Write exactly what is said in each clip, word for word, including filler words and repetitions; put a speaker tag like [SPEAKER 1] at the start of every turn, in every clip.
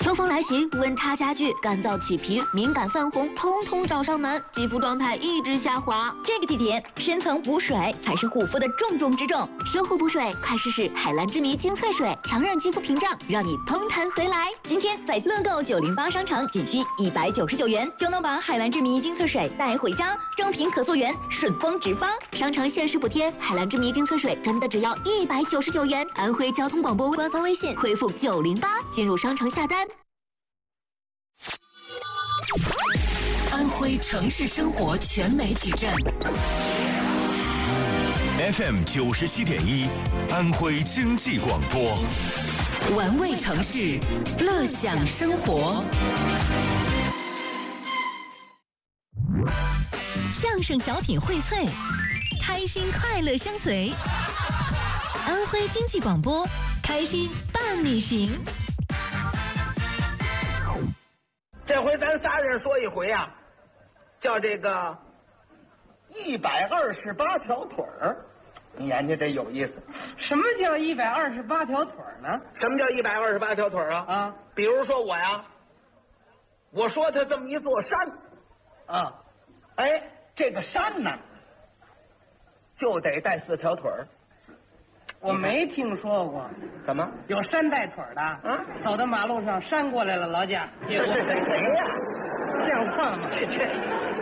[SPEAKER 1] 秋风来袭，温差加剧，干燥起皮、敏感泛红，通通找上门，肌肤状态一直下滑。
[SPEAKER 2] 这个季节，深层补水才是护肤的重中之重。
[SPEAKER 1] 修护补水，快试试海蓝之谜精粹水，强韧肌肤屏障，让你嘭弹回来。
[SPEAKER 2] 今天在乐购九零八商城，仅需一百九十九元就能把海蓝之谜精粹水带回家，正品可溯源，顺丰直发。
[SPEAKER 1] 商城限时补贴，海蓝之谜精粹水真的只要一百九十九元。安徽交通广播官方微信回复九零八进入商城下单。
[SPEAKER 3] 安徽城市生活全媒体站
[SPEAKER 4] F M 九十七点一，安徽经济广播，
[SPEAKER 3] 玩味城市，乐享生活。
[SPEAKER 5] 相声小品荟萃，开心快乐相随。安徽经济广播，开心伴你行。
[SPEAKER 6] 这回咱仨人说一回啊，叫这个一百二十八条腿儿，你研究这有意思。
[SPEAKER 7] 什么叫一百二十八条腿儿呢？
[SPEAKER 6] 什么叫一百二十八条腿儿啊？
[SPEAKER 7] 啊，
[SPEAKER 6] 比如说我呀，我说它这么一座山，啊，哎，这个山呢，就得带四条腿儿。
[SPEAKER 7] 我没听说过，
[SPEAKER 6] 怎么
[SPEAKER 7] 有山带腿儿的？
[SPEAKER 6] 啊，
[SPEAKER 7] 走到马路上山过来了，劳驾，
[SPEAKER 6] 这是谁呀？
[SPEAKER 7] 像话吗？
[SPEAKER 6] 这这，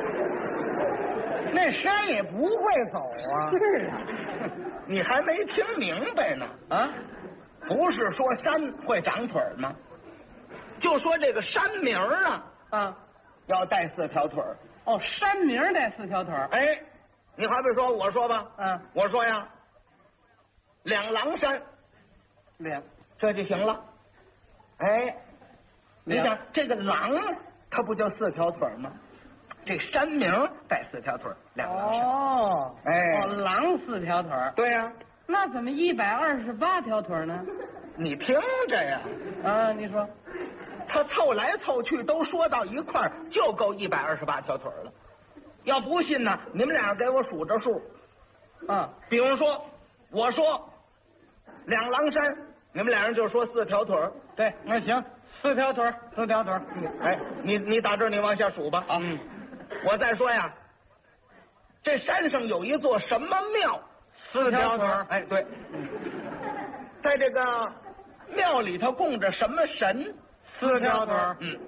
[SPEAKER 7] 那山也不会走啊。
[SPEAKER 6] 是啊，你还没听明白呢啊？不是说山会长腿儿吗？就说这个山名儿啊
[SPEAKER 7] 啊，
[SPEAKER 6] 要带四条腿儿。
[SPEAKER 7] 哦，山名带四条腿儿。
[SPEAKER 6] 哎，你好比说，我说吧，
[SPEAKER 7] 嗯，
[SPEAKER 6] 我说呀，两狼山，
[SPEAKER 7] 两，
[SPEAKER 6] 这就行了。哎，你想这个狼，它不就四条腿吗？这山名带四条腿，两狼山。
[SPEAKER 7] 哦，
[SPEAKER 6] 哎，
[SPEAKER 7] 哦，狼四条腿儿。
[SPEAKER 6] 对呀，
[SPEAKER 7] 那怎么一百二十八条腿呢？
[SPEAKER 6] 你听着呀，
[SPEAKER 7] 啊，你说，
[SPEAKER 6] 他凑来凑去都说到一块儿，就够一百二十八条腿了。要不信呢，你们俩给我数着数。
[SPEAKER 7] 啊，
[SPEAKER 6] 比如说，我说两狼山，你们俩人就说四条腿儿。
[SPEAKER 7] 对，那行，四条腿儿，四条腿儿。
[SPEAKER 6] 哎，你你打这儿你往下数吧。
[SPEAKER 7] 啊，
[SPEAKER 6] 嗯，我再说呀，这山上有一座什么庙？
[SPEAKER 7] 四条腿儿。
[SPEAKER 6] 哎，对，在这个庙里头供着什么神？
[SPEAKER 7] 四条腿儿。
[SPEAKER 6] 嗯，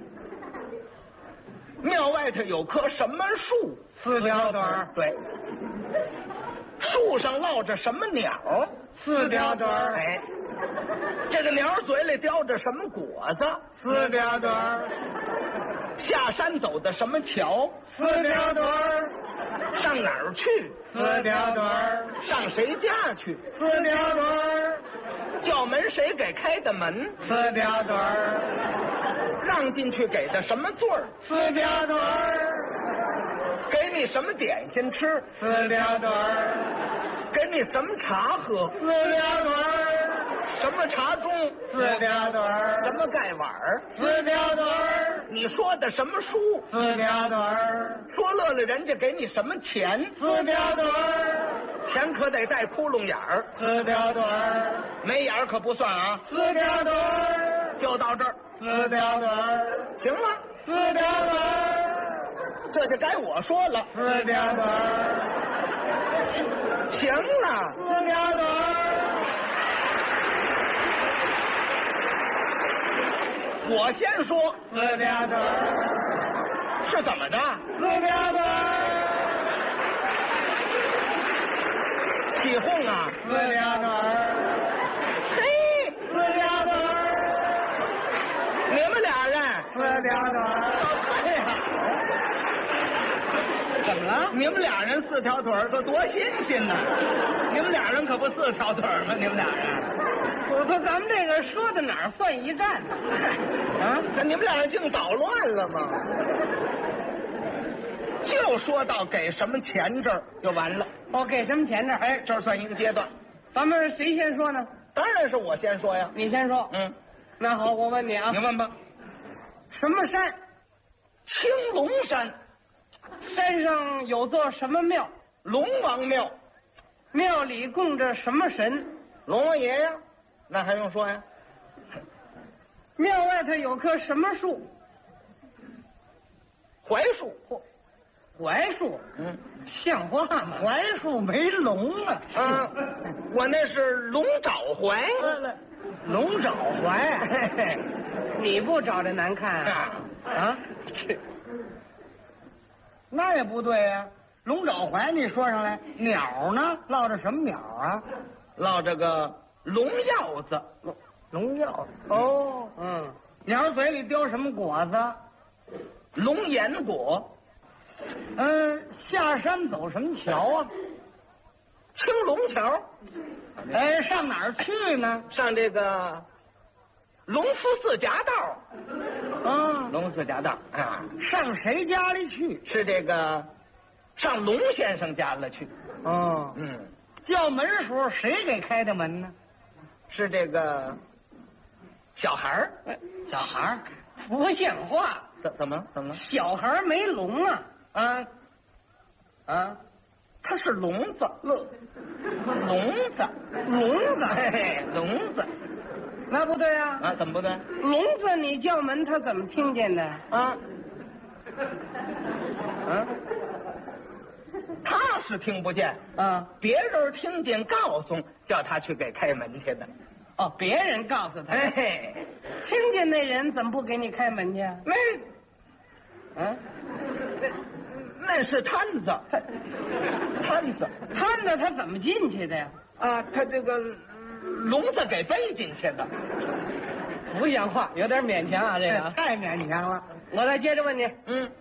[SPEAKER 6] 庙外头有棵什么树？
[SPEAKER 7] 四条腿儿。
[SPEAKER 6] 对，树上落着什么鸟？
[SPEAKER 7] 四条腿儿。
[SPEAKER 6] 哎，这个鸟嘴里叼着什么果子？
[SPEAKER 7] 四条腿儿。
[SPEAKER 6] 下山走的什么桥？
[SPEAKER 7] 四条腿儿。
[SPEAKER 6] 上哪儿去？
[SPEAKER 7] 四条腿儿。
[SPEAKER 6] 上谁家去？
[SPEAKER 7] 四条腿儿。
[SPEAKER 6] 叫门谁给开的门？
[SPEAKER 7] 四条腿儿。
[SPEAKER 6] 让进去给的什么座儿？
[SPEAKER 7] 四条腿儿。
[SPEAKER 6] 给你什么点心吃？
[SPEAKER 7] 四条腿儿。
[SPEAKER 6] 给你什么茶喝？
[SPEAKER 7] 四条腿儿。
[SPEAKER 6] 什么茶盅？
[SPEAKER 7] 四条腿儿。
[SPEAKER 6] 什么盖碗儿？
[SPEAKER 7] 四条腿儿。
[SPEAKER 6] 你说的什么书？
[SPEAKER 7] 四条腿儿。
[SPEAKER 6] 说乐了人家给你什么钱？
[SPEAKER 7] 四条腿儿。
[SPEAKER 6] 钱可得带窟窿眼儿。
[SPEAKER 7] 四条腿儿。
[SPEAKER 6] 没眼儿可不算啊。
[SPEAKER 7] 四条腿儿。
[SPEAKER 6] 就到这儿。
[SPEAKER 7] 四条腿儿。
[SPEAKER 6] 行了。
[SPEAKER 7] 四条腿儿。
[SPEAKER 6] 这就该我说了。
[SPEAKER 7] 四条腿儿。
[SPEAKER 6] 行了。
[SPEAKER 7] 四条腿儿。
[SPEAKER 6] 我先说。
[SPEAKER 7] 四条腿儿。
[SPEAKER 6] 是怎么着？
[SPEAKER 7] 四条腿儿。
[SPEAKER 6] 起哄啊！
[SPEAKER 7] 四条腿儿。
[SPEAKER 6] 嘿，
[SPEAKER 7] 四条腿儿。
[SPEAKER 6] 你们俩人
[SPEAKER 7] 四条腿儿。
[SPEAKER 6] 什么呀？
[SPEAKER 7] 怎么了？
[SPEAKER 6] 你们俩人四条腿儿，这多新鲜呢！你们俩人可不四条腿儿吗？你们俩人。
[SPEAKER 7] 我说咱们这个说到哪儿算一站呢？
[SPEAKER 6] 啊，这你们俩人净捣乱了吗？就说到给什么钱这儿就完了。
[SPEAKER 7] 哦，给什么钱这儿？
[SPEAKER 6] 哎，这儿算一个阶段。
[SPEAKER 7] 咱们谁先说呢？
[SPEAKER 6] 当然是我先说呀。
[SPEAKER 7] 你先说。
[SPEAKER 6] 嗯，
[SPEAKER 7] 那好，我问你啊。
[SPEAKER 6] 你问吧。
[SPEAKER 7] 什么山？
[SPEAKER 6] 青龙山。
[SPEAKER 7] 山上有座什么庙？
[SPEAKER 6] 龙王庙。
[SPEAKER 7] 庙里供着什么神？
[SPEAKER 6] 龙王爷呀。那还用说呀？
[SPEAKER 7] 庙外头有棵什么树？
[SPEAKER 6] 槐树。
[SPEAKER 7] 槐树。
[SPEAKER 6] 嗯，
[SPEAKER 7] 像话吗？槐树没龙啊。
[SPEAKER 6] 啊，我那是龙爪槐。
[SPEAKER 7] 龙爪槐。嘿嘿，你不找这难看啊？啊？那也不对呀、啊。龙爪槐你说上来，鸟呢？落着什么鸟啊？
[SPEAKER 6] 落着个龙药子。
[SPEAKER 7] 龙药哦，嗯，鸟嘴里叼什么果子？
[SPEAKER 6] 龙眼果。
[SPEAKER 7] 嗯，下山走什么桥啊？
[SPEAKER 6] 青龙桥。
[SPEAKER 7] 哎，上哪儿去呢？
[SPEAKER 6] 上这个隆福寺夹道。
[SPEAKER 7] 啊，
[SPEAKER 6] 隆福寺夹道啊。
[SPEAKER 7] 上谁家里去？
[SPEAKER 6] 是这个上龙先生家了去。
[SPEAKER 7] 哦，
[SPEAKER 6] 嗯，
[SPEAKER 7] 叫门时候谁给开的门呢？
[SPEAKER 6] 是这个小孩儿。
[SPEAKER 7] 小孩儿不像话。
[SPEAKER 6] 怎怎么怎么了？
[SPEAKER 7] 小孩没聋啊？
[SPEAKER 6] 啊啊，他是聋子，聋子，
[SPEAKER 7] 聋子，
[SPEAKER 6] 嘿嘿，聋子。
[SPEAKER 7] 那不对啊！
[SPEAKER 6] 啊，怎么不对？
[SPEAKER 7] 聋子你叫门，他怎么听见的？
[SPEAKER 6] 啊啊，他是听不见
[SPEAKER 7] 啊，
[SPEAKER 6] 别人听见告诉，叫他去给开门去的。
[SPEAKER 7] 哦，别人告诉他。
[SPEAKER 6] 哎嘿，
[SPEAKER 7] 听见那人怎么不给你开门去？
[SPEAKER 6] 那，
[SPEAKER 7] 啊，
[SPEAKER 6] 那那是摊子，摊子，
[SPEAKER 7] 摊子他怎么进去的呀？
[SPEAKER 6] 啊，他这个笼子给背进去的。
[SPEAKER 7] 不像话，有点勉强啊，这个
[SPEAKER 6] 太勉强了。
[SPEAKER 7] 我再接着问你，
[SPEAKER 6] 嗯，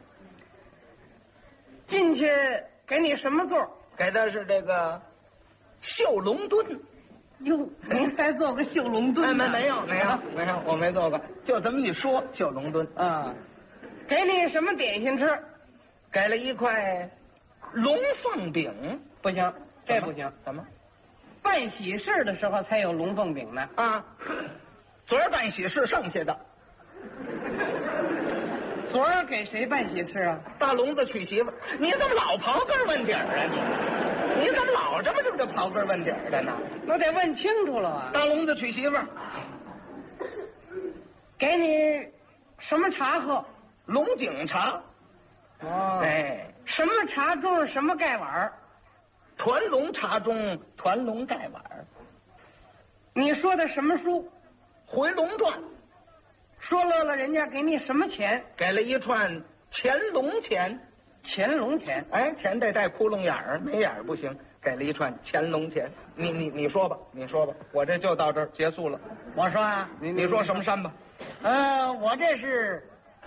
[SPEAKER 7] 进去给你什么座？
[SPEAKER 6] 给的是这个绣龙墩。
[SPEAKER 7] 哟，您还做个绣龙墩？
[SPEAKER 6] 没没有没有没有，我没做过，就这么一说，绣龙墩
[SPEAKER 7] 啊。给你什么点心吃？
[SPEAKER 6] 给了一块龙凤饼。
[SPEAKER 7] 不行，这不行。
[SPEAKER 6] 怎么？
[SPEAKER 7] 办喜事的时候才有龙凤饼呢。
[SPEAKER 6] 啊，昨儿办喜事剩下的。
[SPEAKER 7] 昨儿给谁办喜事啊？
[SPEAKER 6] 大笼子娶媳妇，你怎么老刨根问底儿啊你？你怎么老这么这么着刨根问底儿的呢？
[SPEAKER 7] 我得问清楚了啊！
[SPEAKER 6] 大笼子娶媳妇，
[SPEAKER 7] 给你什么茶喝？
[SPEAKER 6] 龙井茶。
[SPEAKER 7] 哦，
[SPEAKER 6] 哎，
[SPEAKER 7] 什么茶盅？什么盖碗？
[SPEAKER 6] 团龙茶盅，团龙盖碗。
[SPEAKER 7] 你说的什么书？
[SPEAKER 6] 《回龙传》。
[SPEAKER 7] 说乐了，人家给你什么钱？
[SPEAKER 6] 给了一串乾隆钱。
[SPEAKER 7] 乾隆钱？
[SPEAKER 6] 哎，钱得带窟窿眼儿，没眼儿不行。给了一串乾隆钱。你你你说吧，你说吧，我这就到这儿结束了。
[SPEAKER 7] 我说啊，
[SPEAKER 6] 你你说什么山吧？
[SPEAKER 7] 呃，我这是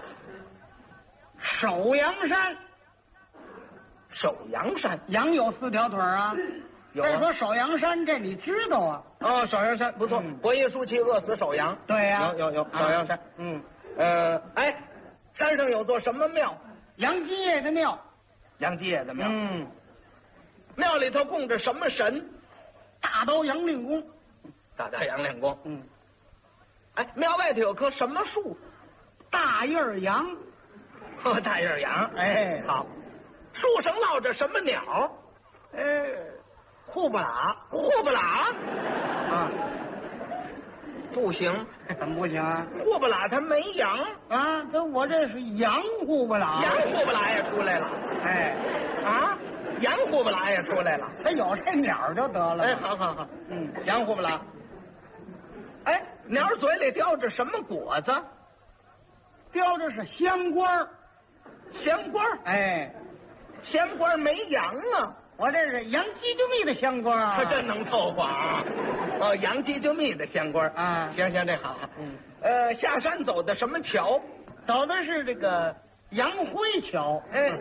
[SPEAKER 7] 首阳山。
[SPEAKER 6] 首阳山，
[SPEAKER 7] 羊有四条腿啊。
[SPEAKER 6] 有啊。
[SPEAKER 7] 再说首阳山，这你知道啊？
[SPEAKER 6] 哦，首阳山不错。
[SPEAKER 7] 嗯、
[SPEAKER 6] 伯夷叔齐饿死首阳。
[SPEAKER 7] 对呀、
[SPEAKER 6] 啊，有有有首阳山。
[SPEAKER 7] 嗯，
[SPEAKER 6] 呃，哎，山上有座什么庙？
[SPEAKER 7] 杨继业的庙。
[SPEAKER 6] 杨继业的庙。
[SPEAKER 7] 嗯，
[SPEAKER 6] 庙里头供着什么神？
[SPEAKER 7] 大刀杨令公。
[SPEAKER 6] 大刀杨令公。
[SPEAKER 7] 嗯。
[SPEAKER 6] 哎，庙外头有棵什么树？
[SPEAKER 7] 大叶杨。
[SPEAKER 6] 哦，大叶杨。
[SPEAKER 7] 哎，
[SPEAKER 6] 好。树上落着什么鸟？
[SPEAKER 7] 呃，户不拉，
[SPEAKER 6] 户不拉
[SPEAKER 7] 啊，
[SPEAKER 6] 不行，
[SPEAKER 7] 怎么不行啊？
[SPEAKER 6] 户不拉它没羊
[SPEAKER 7] 啊，这我这是羊户不拉，
[SPEAKER 6] 羊户不拉也出来了。
[SPEAKER 7] 哎，
[SPEAKER 6] 啊，羊户不拉也出来了。
[SPEAKER 7] 它有这鸟就得了。
[SPEAKER 6] 哎，好好好，
[SPEAKER 7] 嗯，
[SPEAKER 6] 羊户不拉。哎，鸟嘴里叼着什么果子？
[SPEAKER 7] 叼着是香瓜。
[SPEAKER 6] 香瓜。
[SPEAKER 7] 哎。
[SPEAKER 6] 香瓜没羊啊！
[SPEAKER 7] 我这是洋鸡就蜜的香瓜啊！
[SPEAKER 6] 他真能凑合啊！哦，洋鸡就蜜的香瓜
[SPEAKER 7] 啊！
[SPEAKER 6] 行行，这好。
[SPEAKER 7] 嗯，
[SPEAKER 6] 呃，下山走的什么桥？
[SPEAKER 7] 走的是这个杨辉桥。
[SPEAKER 6] 哎，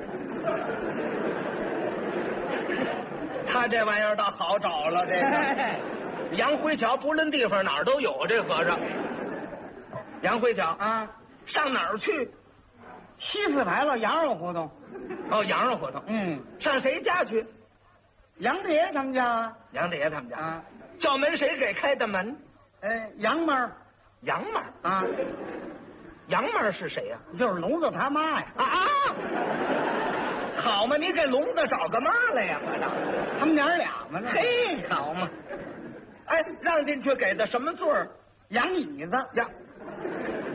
[SPEAKER 6] 他这玩意儿倒好找了，这个杨辉桥不论地方哪儿都有，这和尚。杨辉桥
[SPEAKER 7] 啊，
[SPEAKER 6] 上哪儿去？
[SPEAKER 7] 西四牌楼羊肉胡同。
[SPEAKER 6] 哦，羊肉胡同。
[SPEAKER 7] 嗯，
[SPEAKER 6] 上谁家去？
[SPEAKER 7] 杨大爷他们家啊。
[SPEAKER 6] 杨大爷他们家
[SPEAKER 7] 啊。
[SPEAKER 6] 叫门谁给开的门？
[SPEAKER 7] 哎，杨妈。
[SPEAKER 6] 杨妈
[SPEAKER 7] 啊。
[SPEAKER 6] 杨妈是谁呀、
[SPEAKER 7] 啊？就是聋子他妈呀。
[SPEAKER 6] 啊啊！好嘛，你给聋子找个妈来呀，合着。
[SPEAKER 7] 他们娘俩嘛。
[SPEAKER 6] 嘿，好嘛。哎，让进去给的什么座儿？
[SPEAKER 7] 羊椅子。
[SPEAKER 6] 呀。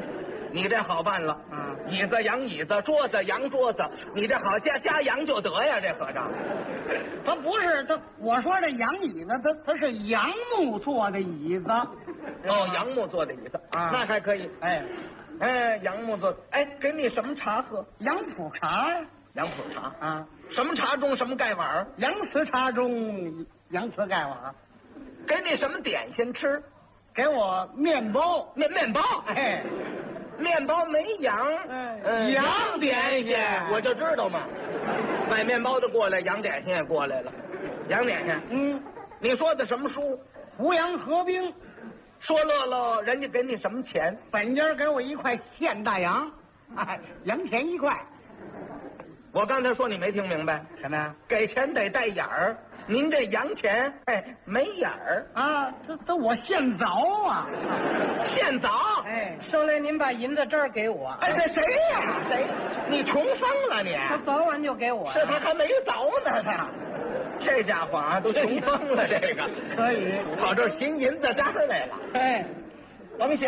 [SPEAKER 6] 你这好办了，
[SPEAKER 7] 嗯，
[SPEAKER 6] 椅子洋椅子，桌子洋桌子，你这好加加洋就得呀，这和尚。
[SPEAKER 7] 他不是他，我说这洋椅子，它它是杨木做的椅子。
[SPEAKER 6] 哦，杨木做的椅子
[SPEAKER 7] 啊，
[SPEAKER 6] 那还可以。
[SPEAKER 7] 哎，
[SPEAKER 6] 哎，杨木做，哎，给你什么茶喝？
[SPEAKER 7] 杨浦茶呀。
[SPEAKER 6] 杨浦茶
[SPEAKER 7] 啊，
[SPEAKER 6] 什么茶中什么盖碗？
[SPEAKER 7] 洋瓷茶中洋瓷盖碗。
[SPEAKER 6] 给你什么点心吃？
[SPEAKER 7] 给我面包，
[SPEAKER 6] 面面包。
[SPEAKER 7] 哎，
[SPEAKER 6] 面包没洋，
[SPEAKER 7] 哎
[SPEAKER 6] 嗯
[SPEAKER 7] 洋点心
[SPEAKER 6] 我就知道嘛。卖面包的过来，洋点心也过来了。洋点心，
[SPEAKER 7] 嗯，
[SPEAKER 6] 你说的什么书？
[SPEAKER 7] 胡杨合兵。
[SPEAKER 6] 说乐乐，人家给你什么钱？
[SPEAKER 7] 本家给我一块现大洋，哎，洋钱一块。
[SPEAKER 6] 我刚才说你没听明白？
[SPEAKER 7] 什么呀？
[SPEAKER 6] 给钱得带眼儿，您这洋钱，哎，没眼儿
[SPEAKER 7] 啊，这这我现凿啊，
[SPEAKER 6] 现凿。
[SPEAKER 7] 哎，生来您把银子这儿给我。
[SPEAKER 6] 哎，这谁呀？谁？你穷疯了你？
[SPEAKER 7] 他凿完就给我。
[SPEAKER 6] 是他还没凿呢，他。这家伙啊，都穷疯了，这个
[SPEAKER 7] 可以
[SPEAKER 6] 跑这儿寻银子渣来了。
[SPEAKER 7] 哎，
[SPEAKER 6] 甭寻。